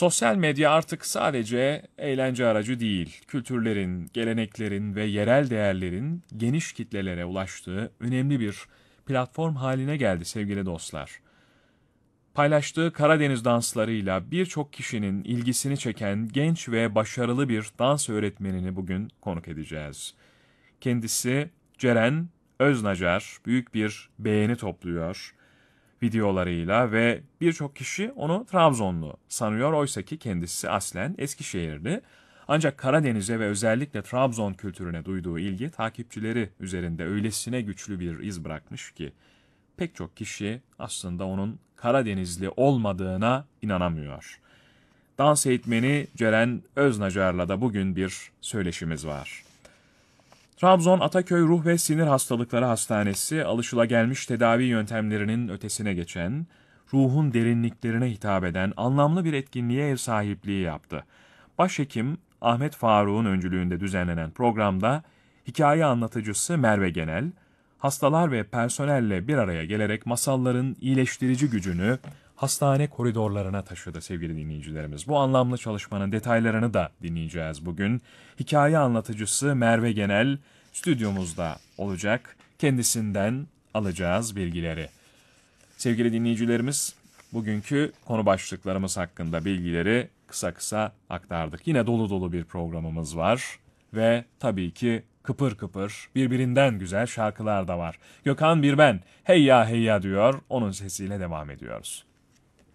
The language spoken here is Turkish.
Sosyal medya artık sadece eğlence aracı değil, kültürlerin, geleneklerin ve yerel değerlerin geniş kitlelere ulaştığı önemli bir platform haline geldi sevgili dostlar. Paylaştığı Karadeniz danslarıyla birçok kişinin ilgisini çeken genç ve başarılı bir dans öğretmenini bugün konuk edeceğiz. Kendisi Ceren Öznacar büyük bir beğeni topluyor videolarıyla ve birçok kişi onu Trabzonlu sanıyor. Oysa ki kendisi aslen Eskişehirli. Ancak Karadeniz'e ve özellikle Trabzon kültürüne duyduğu ilgi takipçileri üzerinde öylesine güçlü bir iz bırakmış ki pek çok kişi aslında onun Karadenizli olmadığına inanamıyor. Dans eğitmeni Ceren Öznacar'la da bugün bir söyleşimiz var. Trabzon Ataköy Ruh ve Sinir Hastalıkları Hastanesi alışılagelmiş tedavi yöntemlerinin ötesine geçen, ruhun derinliklerine hitap eden anlamlı bir etkinliğe ev sahipliği yaptı. Başhekim Ahmet Faruk'un öncülüğünde düzenlenen programda hikaye anlatıcısı Merve Genel, hastalar ve personelle bir araya gelerek masalların iyileştirici gücünü hastane koridorlarına taşıdı sevgili dinleyicilerimiz. Bu anlamlı çalışmanın detaylarını da dinleyeceğiz bugün. Hikaye anlatıcısı Merve Genel stüdyomuzda olacak. Kendisinden alacağız bilgileri. Sevgili dinleyicilerimiz, bugünkü konu başlıklarımız hakkında bilgileri kısa kısa aktardık. Yine dolu dolu bir programımız var ve tabii ki kıpır kıpır birbirinden güzel şarkılar da var. Gökhan Birben hey ya hey ya diyor, onun sesiyle devam ediyoruz.